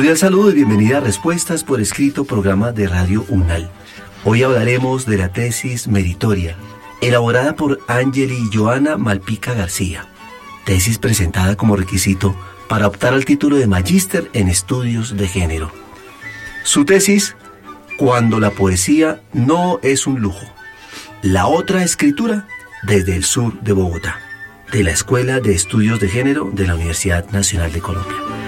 Cordial saludo y bienvenida a Respuestas por Escrito, programa de Radio UNAL. Hoy hablaremos de la tesis meritoria, elaborada por Ángeli Joana Malpica García. Tesis presentada como requisito para optar al título de Magíster en Estudios de Género. Su tesis, Cuando la poesía no es un lujo. La otra escritura desde el sur de Bogotá, de la Escuela de Estudios de Género de la Universidad Nacional de Colombia.